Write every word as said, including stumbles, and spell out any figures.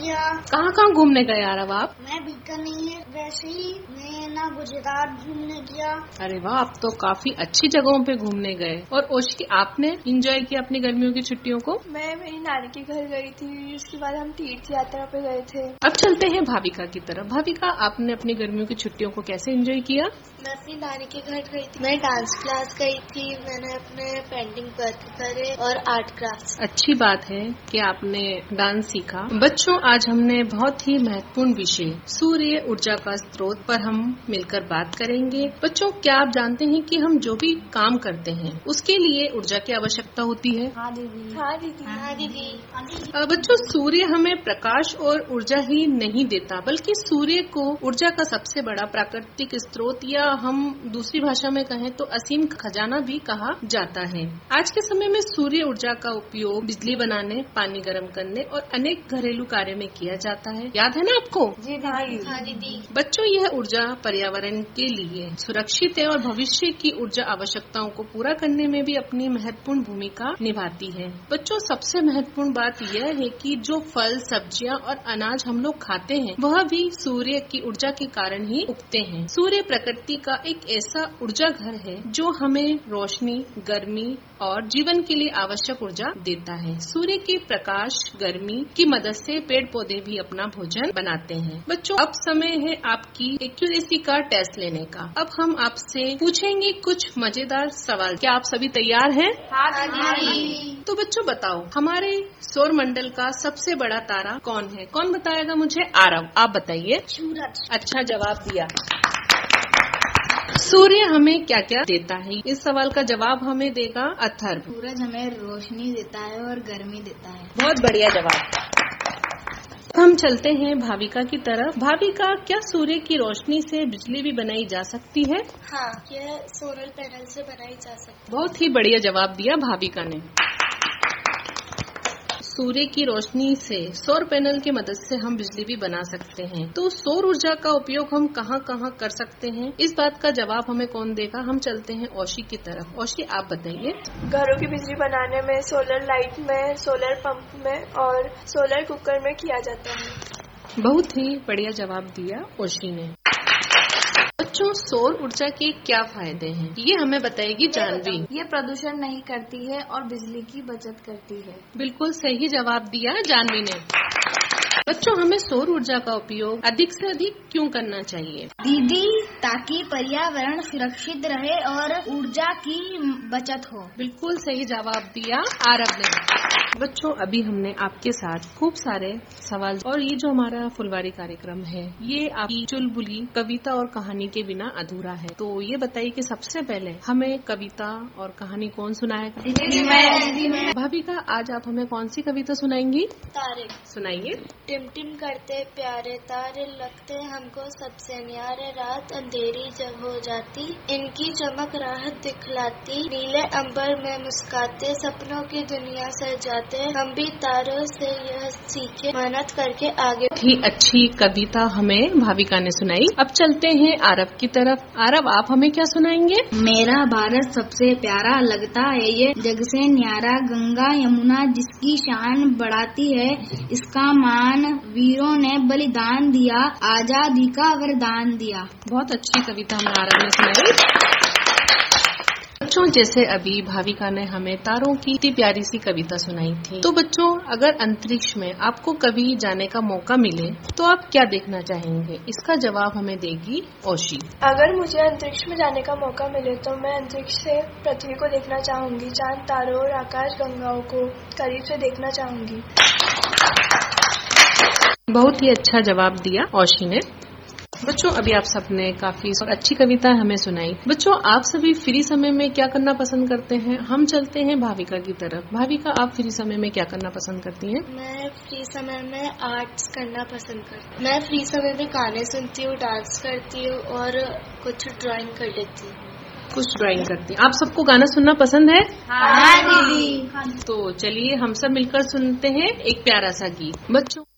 किया। कहाँ कहाँ घूमने गए आरव आप? मैं बीकानेर, वैसे ही मैं ना गुजरात घूमने गया। अरे वाह, आप तो काफी अच्छी जगहों पे घूमने गए। और ओशी, आपने एंजॉय किया अपनी गर्मियों की छुट्टियों को? मैं मेरी नानी के घर गई थी, उसके बाद हम तीर्थ यात्रा पे गए थे। अब चलते हैं भाविका की तरफ। भाविका, आपने अपनी गर्मियों की छुट्टियों को कैसे एंजॉय किया? मैं अपनी नानी के घर गई थी, मैं डांस क्लास गई थी, मैंने अपने पेंटिंग वर्क करे और आर्ट क्राफ्ट। अच्छी बात है कि आपने डांस सीखा। बच्चों, आज हमने बहुत ही महत्वपूर्ण विषय सूर्य ऊर्जा का स्रोत पर हम मिलकर बात करेंगे। बच्चों, क्या आप जानते हैं कि हम जो भी काम करते हैं उसके लिए ऊर्जा की आवश्यकता होती है? हाँ दीदी। हाँ दीदी। हाँ दीदी। बच्चों, सूर्य हमें प्रकाश और ऊर्जा ही नहीं देता, बल्कि सूर्य को ऊर्जा का सबसे बड़ा प्राकृतिक स्रोत, या हम दूसरी भाषा में कहें तो असीम खजाना भी कहा जाता है। आज के समय में सूर्य ऊर्जा का उपयोग बिजली बनाने, पानी गर्म करने और अनेक घरेलू कार्य में किया जाता है। याद है ना आपको? जी दीदी। हाँ दीदी। बच्चों, यह ऊर्जा पर्यावरण के लिए सुरक्षित है और भविष्य की ऊर्जा आवश्यकताओं को पूरा करने में भी अपनी महत्वपूर्ण भूमिका निभाती है। बच्चों, सबसे महत्वपूर्ण बात यह है कि जो फल, सब्जियां और अनाज हम लोग खाते हैं वह भी सूर्य की ऊर्जा के कारण ही उगते हैं। सूर्य प्रकृति का एक ऐसा ऊर्जा घर है जो हमें रोशनी, गर्मी और जीवन के लिए आवश्यक ऊर्जा देता है। सूर्य के प्रकाश, गर्मी की मदद से पेड़ पौधे भी अपना भोजन बनाते हैं। बच्चों, अब समय है आपकी एक्यूरेसी का टेस्ट लेने का। अब हम आपसे पूछेंगे कुछ मजेदार सवाल। क्या आप सभी तैयार हैं? हाँ दीदी। तो बच्चों बताओ, हमारे सौर मंडल का सबसे बड़ा तारा कौन है? कौन बताएगा मुझे? आरव, आप बताइए। सूरज। अच्छा जवाब दिया। सूर्य हमें क्या क्या देता है? इस सवाल का जवाब हमें देगा अथर्व। सूरज हमें रोशनी देता है और गर्मी देता है। बहुत बढ़िया जवाब। हम चलते हैं भाविका की तरफ। भाविका, क्या सूर्य की रोशनी से बिजली भी बनाई जा सकती है? हाँ, यह सोलर पैनल से बनाई जा सकती है। बहुत ही बढ़िया जवाब दिया भाविका ने। सूर्य की रोशनी से, सौर पैनल की मदद से हम बिजली भी बना सकते हैं। तो सौर ऊर्जा का उपयोग हम कहाँ कहाँ कर सकते हैं? इस बात का जवाब हमें कौन देगा? हम चलते हैं ओशी की तरफ। ओशी, आप बताइए। घरों की बिजली बनाने में, सोलर लाइट में, सोलर पंप में और सोलर कुकर में किया जाता है। बहुत ही बढ़िया जवाब दिया ओशी ने। बच्चों, सौर ऊर्जा के क्या फायदे हैं ये हमें बताएगी जानवी। ये प्रदूषण नहीं करती है और बिजली की बचत करती है। बिल्कुल सही जवाब दिया जानवी ने। बच्चों, हमें सौर ऊर्जा का उपयोग अधिक से अधिक क्यों करना चाहिए? दीदी, ताकि पर्यावरण सुरक्षित रहे और ऊर्जा की बचत हो। बिल्कुल सही जवाब दिया आरव ने। बच्चों, अभी हमने आपके साथ खूब सारे सवाल, और ये जो हमारा फुलवारी कार्यक्रम है ये आपकी चुलबुली कविता और कहानी के बिना अधूरा है। तो ये बताइए कि सबसे पहले हमें कविता और कहानी कौन सुनाएगा? भाविका, आज आप हमें कौन सी कविता सुनाएंगी? तारे। सुनाइए। टिम टिम करते प्यारे तारे, लगते हमको सबसे न्यारे, रात अंधेरी जब हो जाती, इनकी चमक राहत दिखलाती, नीले अंबर में मुस्काते, सपनों की दुनिया सजाते, हम भी तारों से यह सीखे, मेहनत करके आगे। ही अच्छी कविता हमें भाविका ने सुनाई। अब चलते हैं आरव की तरफ। आरव, आप हमें क्या सुनाएंगे? मेरा भारत सबसे प्यारा लगता है ये, जग से न्यारा गंगा यमुना, जिसकी शान बढ़ाती है इसका मान, वीरों ने बलिदान दिया, आजादी का वरदान दिया। बहुत अच्छी कविता हमें आरव ने सुनाई। बच्चों, जैसे अभी भाविका ने हमें तारों की इतनी प्यारी सी कविता सुनाई थी, तो बच्चों, अगर अंतरिक्ष में आपको कभी जाने का मौका मिले तो आप क्या देखना चाहेंगे? इसका जवाब हमें देगी ओशी। अगर मुझे अंतरिक्ष में जाने का मौका मिले तो मैं अंतरिक्ष से पृथ्वी को देखना चाहूंगी, चांद, तारों और आकाश गंगाओं को करीब से देखना चाहूंगी। बहुत ही अच्छा जवाब दिया ओशी ने। बच्चों, अभी आप सबने काफी और अच्छी कविता हमें सुनाई। बच्चों, आप सभी फ्री समय में क्या करना पसंद करते हैं? हम चलते हैं भाविका की तरफ। भाविका, आप फ्री समय में क्या करना पसंद करती हैं? मैं फ्री समय में आर्ट्स करना पसंद करती हूँ। मैं फ्री समय में गाने सुनती हूँ, डांस करती हूँ और कुछ ड्राइंग कर लेती हूँ। कुछ ड्राइंग करती हैं। आप सबको गाना सुनना पसंद है? हाँ दीदी। तो चलिए हम सब मिलकर सुनते हैं एक प्यारा सा गीत। बच्चों